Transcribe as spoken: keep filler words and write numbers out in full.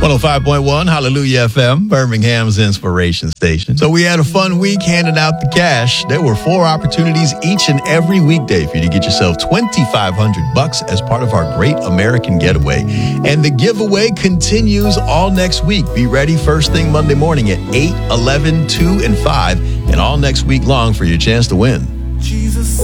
one oh five point one Hallelujah F M, Birmingham's inspiration station. So we had a fun week handing out the cash. There were four opportunities each and every weekday for you to get yourself twenty-five hundred bucks as part of our Great American Getaway. And the giveaway continues all next week. Be ready first thing Monday morning at eight, eleven, two, and five, and all next week long for your chance to win. Jesus.